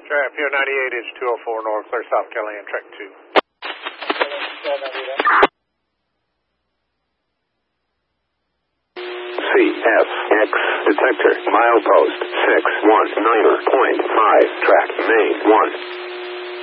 Pier 98 is 204 North, clear South Kelly and track 2. CFX detector, milepost 619.5, track main 1.